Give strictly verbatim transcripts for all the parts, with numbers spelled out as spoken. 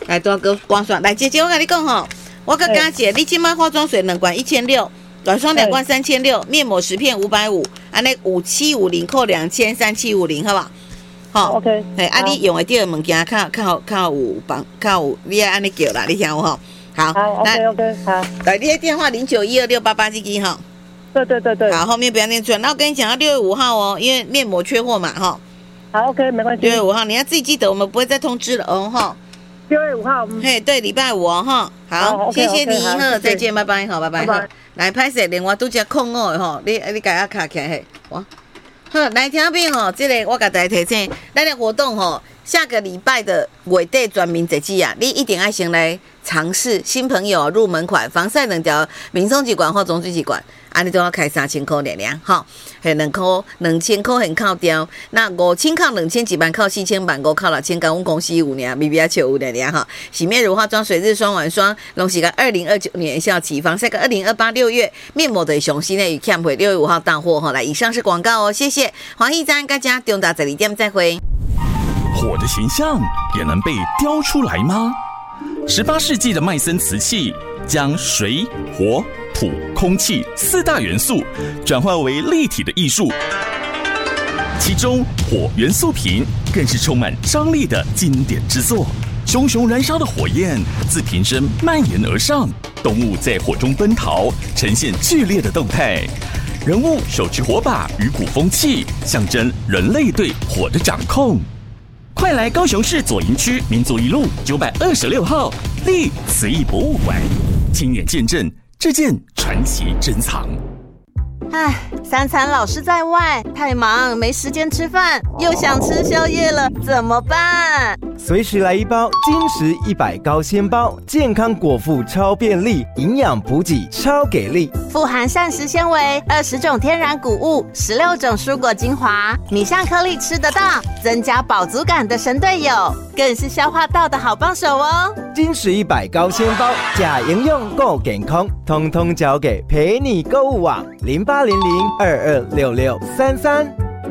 来多个光刷，来姐姐，我跟你讲吼，我跟佳姐，你今麦化妆水两罐一千六，软霜两罐三千六，面膜十片五百五，安尼五七五零扣两千三七五零，好不好？好 ，OK。 哎，啊，你用的第二物件，较较较有帮，较有你爱安尼叫啦，你听有吼？好， 好 ，OK OK， 好。 来，你的电话零九一二六八八这支哈。 对对对对。 好，后面不要念出来。那我跟你讲，要六月五号哦，因为面膜缺货嘛，哈。 好 ，OK， 没关系。 六月五号，你要自己记得，我们不会再通知了哦，哈。 六月五号，嗯、 嘿，对，礼拜五哦，哈。好，好 okay, 謝謝你，好， okay, 再見，拜拜，好，拜拜，好。來，歹勢，連我拄只空哦，吼，你你家下卡起來，嘿，哇。好，來聽邊吼，這個我給大家提醒，咱的活動吼，下個禮拜的月底全面日子啊，你一定要先來嘗試新朋友入門款防曬兩條民眾疾管或中水疾管，安尼都要開三千塊兩兩，吼，係兩塊兩千塊很靠掉，那五千靠兩千幾萬靠四千萬五靠六千，跟阮公司有呢，微微啊笑有兩兩哈。洗面乳、化妝水、日霜、晚霜，攏是個二零二九年效期，防曬個二零二八六月面膜的雄心呢與 camp 會六月五號到貨哈。來，以上是廣告哦，謝謝黃奕詹，大家中到這裡店再會。 火的形象也能被雕出來嗎？十八世紀的麥森瓷器將水、火、土、空氣四大元素轉化為立體的藝術，其中火元素瓶更是充滿張力的經典之作。熊熊燃燒的火焰自瓶身蔓延而上，動物在火中奔逃，呈現劇烈的動態。人物手持火把與鼓風器，象徵人類對火的掌控。快來高雄市左營區民族一路九百二十六號立瓷藝博物館，親眼見證這件傳奇珍藏。 唉，三餐老是在外，太忙没时间吃饭，又想吃宵夜了，怎么办？ 随时来一包金石一百高纤包，健康果腹超便利，营养补给超给力， 富含膳食纤维、二十种天然谷物、十六种蔬果精华，米香颗粒吃得到，增加饱足感的神队友，更是消化道的好帮手哦。 金石一百高纤包，假营养够健康，通通交给陪你购物网零八零零二二六六三三。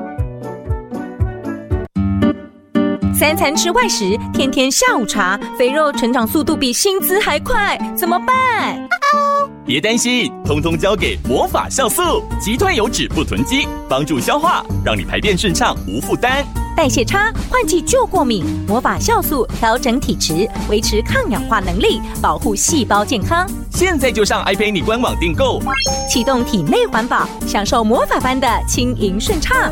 三餐吃外食，天天下午茶，肥肉成长速度比薪资还快，怎么办？ 别担心，通通交给魔法酵素，击退油脂不囤积，帮助消化，让你排便顺畅无负担。 代谢差、换季就过敏，魔法酵素调整体质，维持抗氧化能力，保护细胞健康。 现在就上 i 陪你官网订购， 启动体内环保，享受魔法般的轻盈顺畅。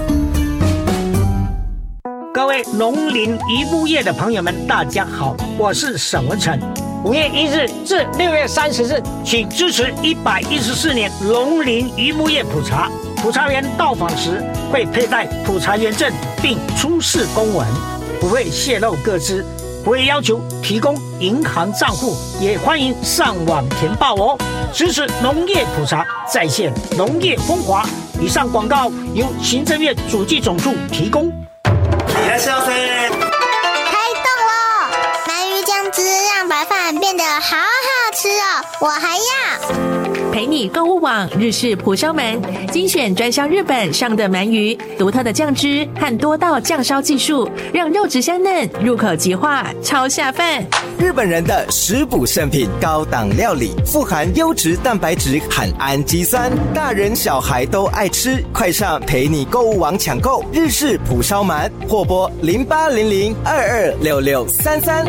各位农林渔牧业的朋友们，大家好，我是沈文成。五月一日至六月三十日，请支持一百一十四年农林渔牧业普查。普查员到访时会佩戴普查员证，并出示公文，不会泄露个资，不会要求提供银行账户，也欢迎上网填报哦。支持农业普查，再现农业风华。以上广告由行政院主计总处提供。 いらっしゃいませ。 开动了！鳗鱼酱汁让白饭变得好好吃哦，我还要。 陪你购物网日式蒲烧鳗，精选专销日本上的鳗鱼，独特的酱汁和多道酱烧技术，让肉质香嫩，入口即化，超下饭。 日本人的食补圣品，高档料理，富含优质蛋白质和氨基酸，大人小孩都爱吃。快上陪你购物网抢购日式蒲烧鳗，或拨零八零零二二六六三三。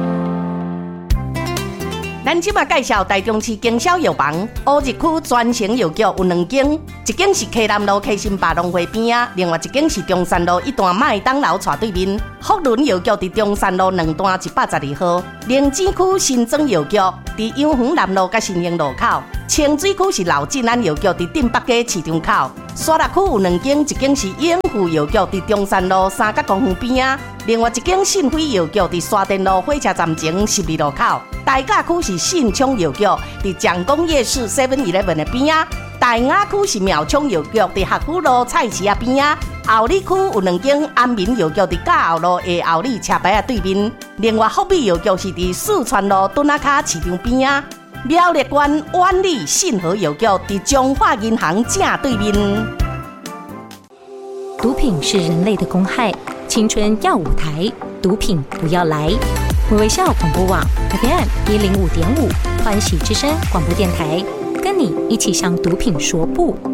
咱即马介绍台中市经销药房，乌日区专程药局有两间，一间是溪南路溪新百农会边啊，另外一间是中山路一段麦当劳斜对面。福伦药局伫中山路两段一百十二号，灵芝区新庄药局伫永恒南路甲新兴路口，清水区是老进安药局伫镇北街市场口。沙鹿区有两间，一间是永富药局伫中山路三角公园边啊，另外一间信辉药局伫沙田路火车站前十二路口。大甲区是信昌药局伫蒋公夜市 seven eleven 的边啊，大雅区是苗昌药局伫学府路菜市啊边啊，后里区有两间安民药局伫嘉后路的后里车牌啊对面，另外福美药局是伫四川路墩仔卡市场边啊，苗栗县万里信和药局伫中华银行正对面。 毒品是人类的公害，青春要舞台，毒品不要来。 微微笑广播网 F M 一零五点五，欢喜之声广播电台，跟你一起向毒品说不。